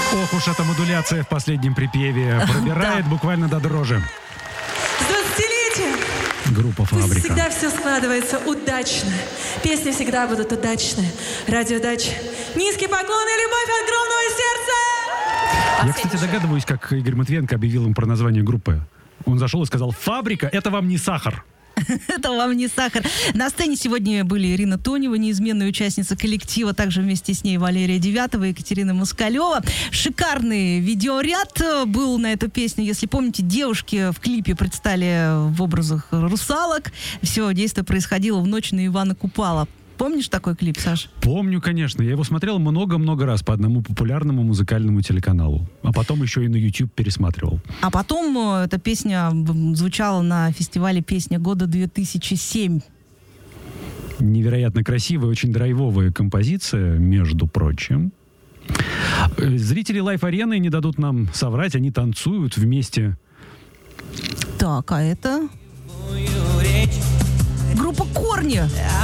Ох уж эта модуляция в последнем припеве. Пробирает буквально до дрожи. С 20-летием! Группа «Фабрика». Пусть всегда все складывается удачно. Песни всегда будут удачные. Радио «Дача». Низкий поклон и любовь от огромного сердца! Я, кстати, догадываюсь, как Игорь Матвиенко объявил им про название группы. Он зашел и сказал: «Фабрика — это вам не сахар». Это вам не сахар. На сцене сегодня были Ирина Тонева, неизменная участница коллектива, также вместе с ней Валерия Девятова и Екатерина Москалева. Шикарный видеоряд был на эту песню. Если помните, девушки в клипе предстали в образах русалок. Все действие происходило в ночь на Ивана Купала. Помнишь такой клип, Саш? Помню, конечно. Я его смотрел много-много раз по одному популярному музыкальному телеканалу. А потом еще и на YouTube пересматривал. А потом эта песня звучала на фестивале «Песня года 2007». Невероятно красивая, очень драйвовая композиция, между прочим. Зрители Лайф-арены не дадут нам соврать, они танцуют вместе. Так, а это... Группа «Корни».